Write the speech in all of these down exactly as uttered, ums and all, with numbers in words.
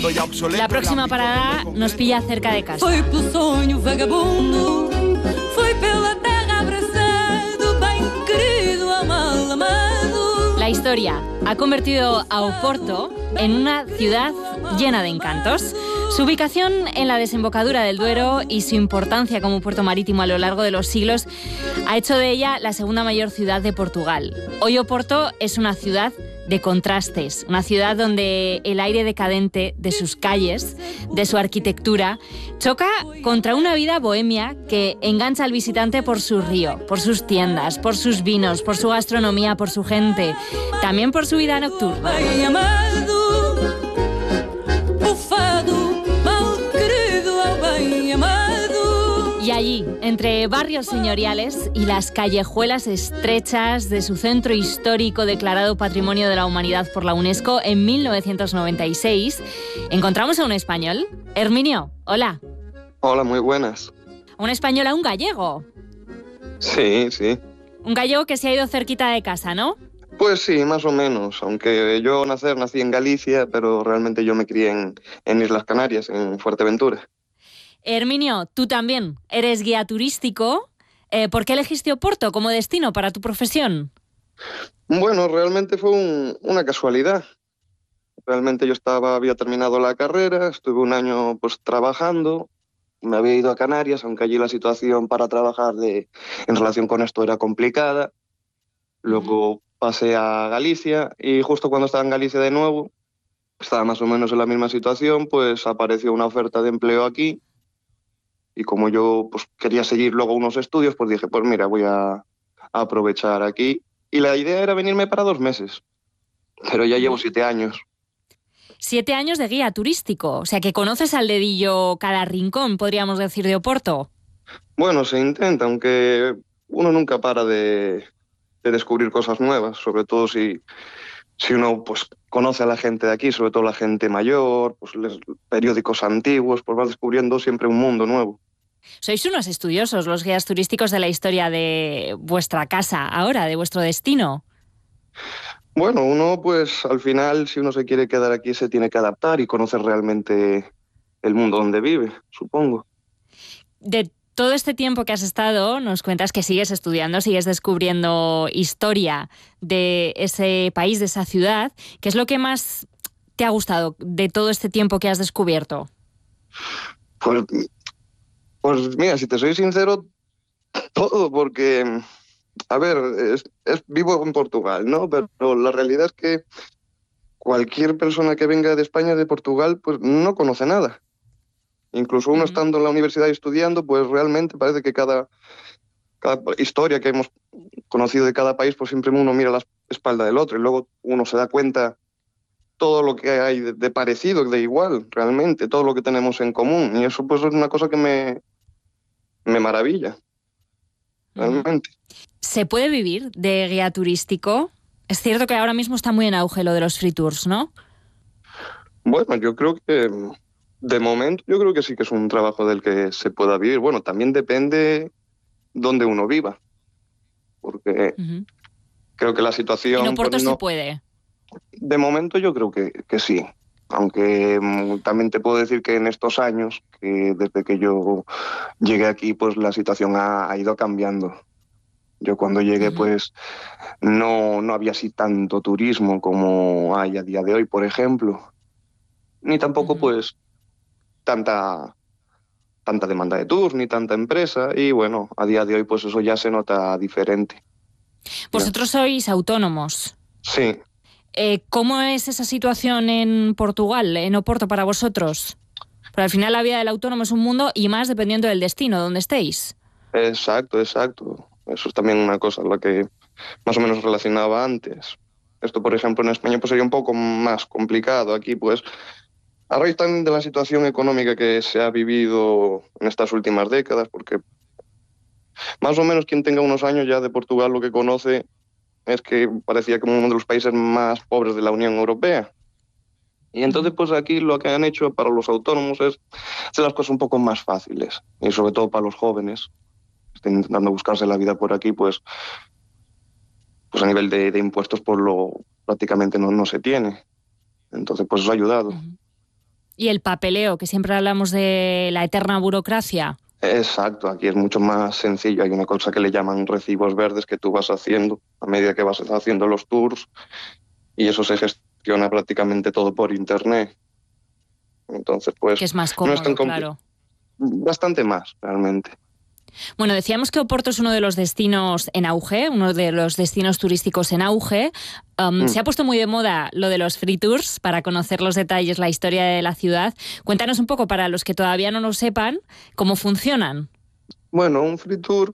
La próxima parada nos pilla cerca de casa. Foi pelo sonho vagabundo, foi pela terra abraçado, bem querido, amado, amado. La historia ha convertido a Oporto en una ciudad llena de encantos. Su ubicación en la desembocadura del Duero y su importancia como puerto marítimo a lo largo de los siglos ha hecho de ella la segunda mayor ciudad de Portugal. Hoy Oporto es una ciudad de contrastes, una ciudad donde el aire decadente de sus calles, de su arquitectura, choca contra una vida bohemia que engancha al visitante por su río, por sus tiendas, por sus vinos, por su gastronomía, por su gente, también por su vida nocturna. Y allí, entre barrios señoriales y las callejuelas estrechas de su centro histórico declarado Patrimonio de la Humanidad por la UNESCO en mil novecientos noventa y seis, encontramos a un español. Herminio, hola. Hola, muy buenas. Un español a un gallego. Sí, sí. Un gallego que se ha ido cerquita de casa, ¿no? Pues sí, más o menos. Aunque yo nacer nací en Galicia, pero realmente yo me crié en, en Islas Canarias, en Fuerteventura. Herminio, tú también eres guía turístico. Eh, ¿Por qué elegiste Oporto como destino para tu profesión? Bueno, realmente fue un, una casualidad. Realmente yo estaba, había terminado la carrera, estuve un año pues trabajando, me había ido a Canarias, aunque allí la situación para trabajar de, en relación con esto era complicada. Luego pasé a Galicia y justo cuando estaba en Galicia de nuevo, estaba más o menos en la misma situación, pues apareció una oferta de empleo aquí. Y como yo pues, quería seguir luego unos estudios, pues dije, pues mira, voy a, a aprovechar aquí. Y la idea era venirme para dos meses, pero ya llevo siete años. Siete años de guía turístico, o sea que conoces al dedillo cada rincón, podríamos decir, de Oporto. Bueno, se intenta, aunque uno nunca para de, de descubrir cosas nuevas, sobre todo si, si uno pues, conoce a la gente de aquí, sobre todo la gente mayor, pues los periódicos antiguos, pues vas descubriendo siempre un mundo nuevo. Sois unos estudiosos, los guías turísticos, de la historia de vuestra casa ahora, de vuestro destino. Bueno, uno pues al final, si uno se quiere quedar aquí, se tiene que adaptar y conocer realmente el mundo donde vive, supongo. De todo este tiempo que has estado, nos cuentas que sigues estudiando, sigues descubriendo historia de ese país, de esa ciudad. ¿Qué es lo que más te ha gustado de todo este tiempo que has descubierto? Pues, pues mira, si te soy sincero, todo, porque, a ver, es, es, vivo en Portugal, ¿no? Pero la realidad es que cualquier persona que venga de España, de Portugal, pues no conoce nada. Incluso uno uh-huh. estando en la universidad y estudiando, pues realmente parece que cada, cada historia que hemos conocido de cada país, pues siempre uno mira la espalda del otro y luego uno se da cuenta todo lo que hay de, de parecido, de igual, realmente, todo lo que tenemos en común. Y eso pues es una cosa que me, me maravilla, realmente. ¿Se puede vivir de guía turístico? Es cierto que ahora mismo está muy en auge lo de los free tours, ¿no? Bueno, yo creo que de momento yo creo que sí que es un trabajo del que se pueda vivir. Bueno, también depende dónde uno viva, porque uh-huh. creo que la situación... ¿En Oporto pues, no... se puede? De momento yo creo que, que sí, aunque um, también te puedo decir que en estos años, que desde que yo llegué aquí, pues la situación ha, ha ido cambiando. Yo cuando llegué, uh-huh. pues no, no había así tanto turismo como hay a día de hoy, por ejemplo, ni tampoco uh-huh. pues tanta, tanta demanda de tours, ni tanta empresa, y bueno, a día de hoy pues eso ya se nota diferente. Vosotros ¿Ya? sois autónomos. Sí. Eh, ¿Cómo es esa situación en Portugal, en Oporto, para vosotros? Pero al final la vida del autónomo es un mundo y más dependiendo del destino, donde estéis. Exacto, exacto. Eso es también una cosa la que más o menos relacionaba antes. Esto, por ejemplo, en España pues sería un poco más complicado. Aquí, pues, a raíz también de la situación económica que se ha vivido en estas últimas décadas, porque más o menos quien tenga unos años ya de Portugal lo que conoce es que parecía como uno de los países más pobres de la Unión Europea. Y entonces, pues aquí lo que han hecho para los autónomos es hacer las cosas un poco más fáciles, y sobre todo para los jóvenes que estén intentando buscarse la vida por aquí, pues, pues a nivel de, de impuestos, pues lo prácticamente no, no se tiene. Entonces, pues eso ha ayudado. Uh-huh. Y el papeleo, que siempre hablamos de la eterna burocracia. Exacto, aquí es mucho más sencillo. Hay una cosa que le llaman recibos verdes que tú vas haciendo a medida que vas haciendo los tours y eso se gestiona prácticamente todo por internet. Entonces, pues... Que es más no cómodo, es tan compli- claro. Bastante más, realmente. Bueno, decíamos que Oporto es uno de los destinos en auge, uno de los destinos turísticos en auge. Um, Mm. Se ha puesto muy de moda lo de los free tours para conocer los detalles, la historia de la ciudad. Cuéntanos un poco, para los que todavía no lo sepan, cómo funcionan. Bueno, un free tour,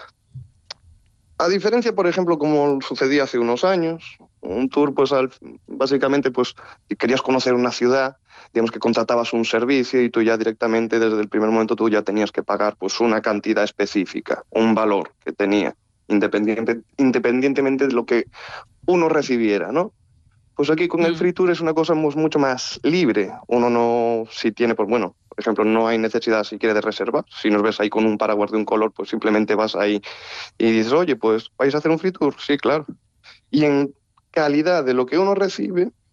a diferencia, por ejemplo, como sucedía hace unos años, un tour, pues al- básicamente, pues si querías conocer una ciudad, digamos que contratabas un servicio y tú ya directamente, desde el primer momento, tú ya tenías que pagar pues una cantidad específica, un valor que tenía, independiente, independientemente de lo que uno recibiera, ¿no? Pues aquí con el Mm. free tour es una cosa pues, mucho más libre. Uno no, si tiene, pues bueno, por ejemplo, no hay necesidad si quiere de reservar. Si nos ves ahí con un paraguas de un color, pues simplemente vas ahí y dices, oye, pues vais a hacer un free tour. Sí, claro. Y en calidad de lo que uno recibe,